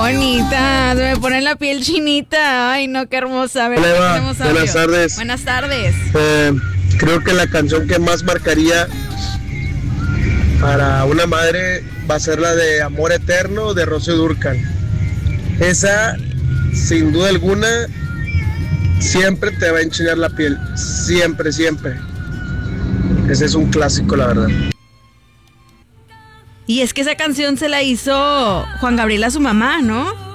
bonita, se me pone la piel chinita. Ay, no, qué hermosa. A ver, Buenas tardes. Buenas tardes. Creo que la canción que más marcaría para una madre va a ser la de Amor Eterno de Rocío Dúrcal. Esa, sin duda alguna, siempre te va a enchinar la piel. Siempre, siempre. Ese es un clásico, la verdad. Y es que esa canción se la hizo Juan Gabriel a su mamá, ¿no?